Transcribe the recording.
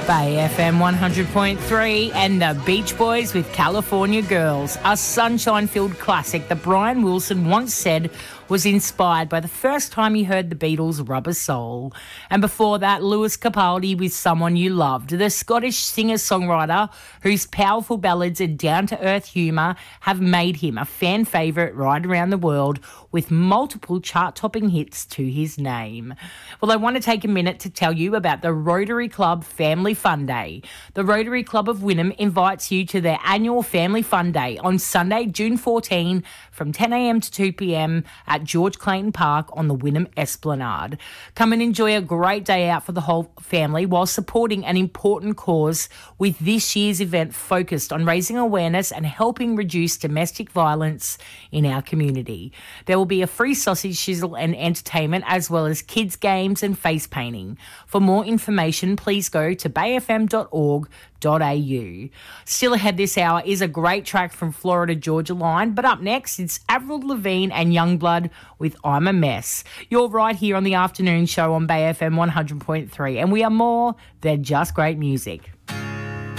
Bay FM 100.3 and the Beach Boys with California Girls, a sunshine-filled classic that Brian Wilson once said was inspired by the first time he heard the Beatles' Rubber Soul. And before that, Lewis Capaldi with Someone You Loved, the Scottish singer-songwriter whose powerful ballads and down-to-earth humour have made him a fan favourite right around the world, with multiple chart-topping hits to his name. Well, I want to take a minute to tell you about the Rotary Club Family Fun Day. The Rotary Club of Wynnum invites you to their annual Family Fun Day on Sunday, June 14 from 10 a.m. to 2 p.m. at George Clayton Park on the Wynnum Esplanade. Come and enjoy a great day out for the whole family while supporting an important cause, with this year's event focused on raising awareness and helping reduce domestic violence in our community. There will be a free sausage sizzle and entertainment, as well as kids' games and face painting. For more information, please go to bayfm.org.au. Still ahead this hour is a great track from Florida Georgia Line, but up next it's Avril Lavigne and Youngblood with I'm a Mess. You're right here on the afternoon show on Bay FM 100.3, and we are more than just great music.